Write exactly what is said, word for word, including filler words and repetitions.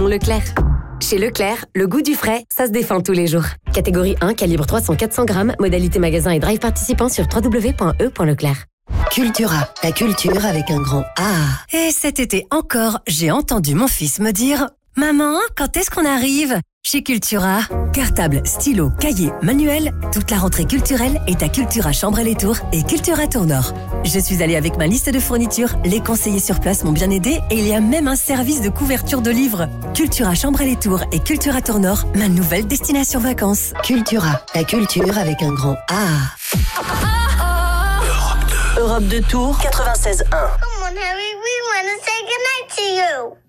rayon Leclerc. Chez Leclerc, le goût du frais, ça se défend tous les jours. Catégorie un, calibre trois cents à quatre cents grammes, modalité magasin et drive participant sur w w w point e point leclerc. Cultura, la culture avec un grand A. Et cet été encore, j'ai entendu mon fils me dire « Maman, quand est-ce qu'on arrive ?» Chez Cultura, cartable, stylo, cahier, manuel, toute la rentrée culturelle est à Cultura Chambray-les-Tours et Cultura Tour-Nord. Je suis allée avec ma liste de fournitures, les conseillers sur place m'ont bien aidé et il y a même un service de couverture de livres. Cultura Chambray-les-Tours et Cultura Tour-Nord, ma nouvelle destination vacances. Cultura, la culture avec un grand A. Europe deux Tours, quatre-vingt-seize un. Come on, Harry, we want to say goodnight to you.